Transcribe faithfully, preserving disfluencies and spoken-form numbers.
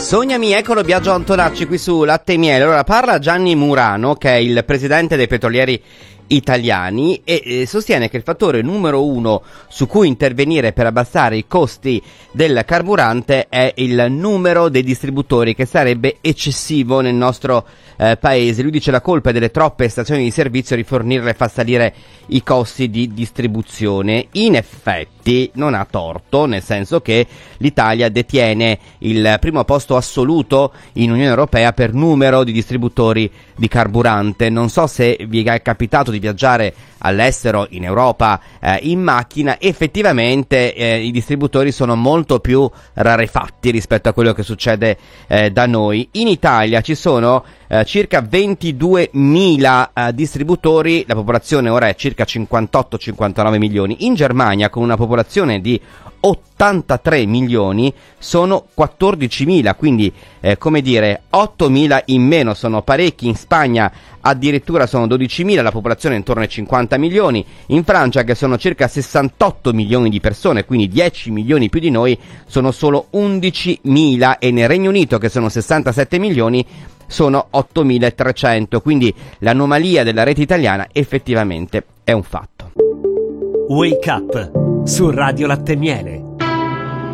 Sognami, eccolo Biagio Antonacci qui su Latte e Miele. Allora parla Gianni Murano, che è il presidente dei petrolieri italiani, e eh, sostiene che il fattore numero uno su cui intervenire per abbassare i costi del carburante è il numero dei distributori, che sarebbe eccessivo nel nostro eh, paese. Lui dice la colpa è delle troppe stazioni di servizio, rifornirle fa salire i costi di distribuzione. In effetti non ha torto, nel senso che l'Italia detiene il primo posto assoluto in Unione Europea per numero di distributori di carburante. Non so se vi è capitato di viaggiare all'estero, in Europa, eh, in macchina. Effettivamente eh, i distributori sono molto più rarefatti rispetto a quello che succede eh, da noi. In Italia ci sono eh, circa ventiduemila eh, distributori, la popolazione ora è circa cinquantotto cinquantanove milioni. In Germania, con una popolazione di ottantatré milioni, sono quattordicimila, quindi eh, come dire ottomila in meno, sono parecchi. In Spagna addirittura sono dodicimila, la popolazione è intorno ai cinquanta milioni. In Francia, che sono circa sessantotto milioni di persone, quindi dieci milioni più di noi, sono solo undicimila, e nel Regno Unito, che sono sessantasette milioni, sono ottomilatrecento, quindi l'anomalia della rete italiana effettivamente è un fatto. Wake Up su Radio Latte e Miele.